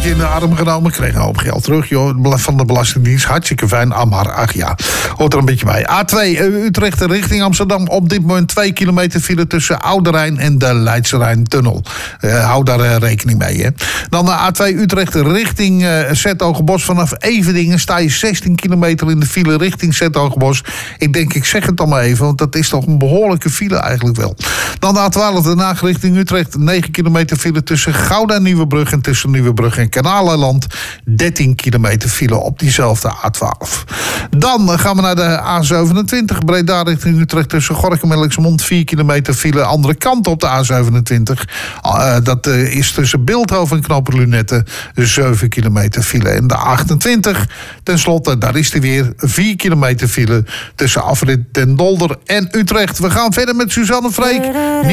beetje in de arm genomen. Kreeg een hoop geld terug, joh, van de Belastingdienst. Hartstikke fijn, Amar, ach ja. Hoort er een beetje bij. A2 Utrecht richting Amsterdam. Op dit moment 2 kilometer file tussen Oude Rijn en de Leidse Rijntunnel. Hou daar rekening mee, hè. Dan de A2 Utrecht richting Zetogenbos. Vanaf Everdingen sta je 16 kilometer in de file richting Zetogenbos. Ik zeg het dan maar even, want dat is toch een behoorlijke file eigenlijk wel. Dan de A12 Den Haag richting Utrecht. 9 kilometer file tussen Gouda en Nieuwebrug. En tussen Nieuwebrug en Kanaleiland 13 kilometer file op diezelfde A12. Dan gaan we naar de A27. Breda richting Utrecht tussen Gorinchem en Lexmond. 4 kilometer file. Andere kant op de A27. Dat is tussen Bilthoven en Knopen Lunetten. 7 kilometer file. En de A28, tenslotte, daar is hij weer. 4 kilometer file tussen Afrit Den Dolder en Utrecht. We gaan verder met Suzanne Freek.